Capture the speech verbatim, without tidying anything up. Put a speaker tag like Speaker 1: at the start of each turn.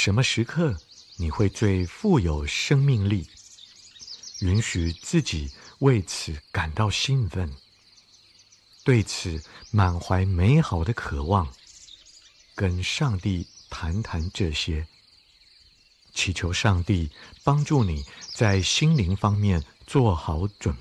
Speaker 1: 什么时刻你会最富有生命力？允许自己为此感到兴奋，对此满怀美好的渴望，跟上帝谈谈这些，祈求上帝帮助你在心灵方面做好准